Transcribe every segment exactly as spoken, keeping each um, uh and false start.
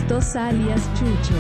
Gustosa alias Chucho.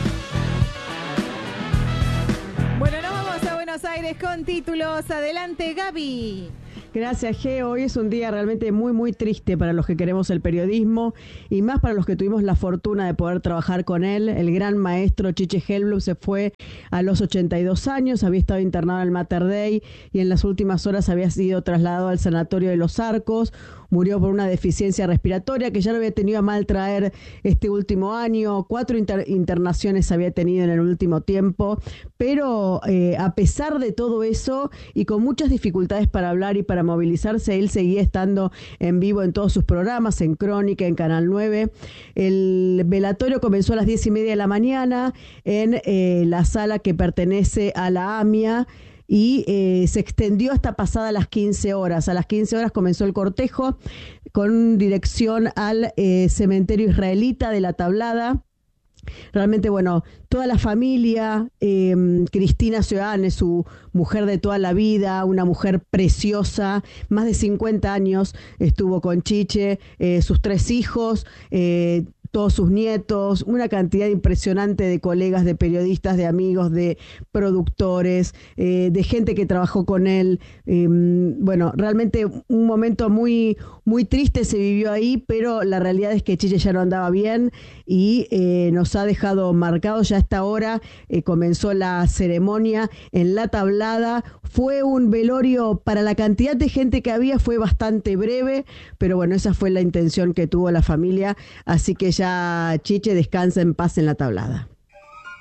Bueno, nos vamos a Buenos Aires con títulos. Adelante, Gaby. Gracias, G. Hoy es un día realmente muy, muy triste para los que queremos el periodismo y más para los que tuvimos la fortuna de poder trabajar con él. El gran maestro Chiche Helblum se fue a los ochenta y dos años, había estado internado en el Mater Dei y en las últimas horas había sido trasladado al Sanatorio de los Arcos. Murió por una deficiencia respiratoria que ya lo había tenido a mal traer este último año. Cuatro inter- internaciones había tenido en el último tiempo, pero eh, a pesar de todo eso y con muchas dificultades para hablar y para movilizarse, él seguía estando en vivo en todos sus programas, en Crónica, en Canal nueve. El velatorio comenzó a las diez y media de la mañana en eh, la sala que pertenece a la AMIA, y eh, se extendió hasta pasada las quince horas. A las quince horas comenzó el cortejo con dirección al eh, cementerio israelita de La Tablada. Realmente, bueno, toda la familia, eh, Cristina Seoane, su mujer de toda la vida, una mujer preciosa, más de cincuenta años estuvo con Chiche, eh, sus tres hijos, eh, todos sus nietos, una cantidad impresionante de colegas, de periodistas, de amigos, de productores, eh, de gente que trabajó con él. Eh, bueno, realmente un momento muy, muy triste se vivió ahí, pero la realidad es que Chiche ya no andaba bien y eh, nos ha dejado marcados. Ya a esta hora eh, comenzó la ceremonia en La Tablada. Fue un velorio, para la cantidad de gente que había, fue bastante breve, pero bueno, esa fue la intención que tuvo la familia, así que ya Chiche descansa en paz en La Tablada.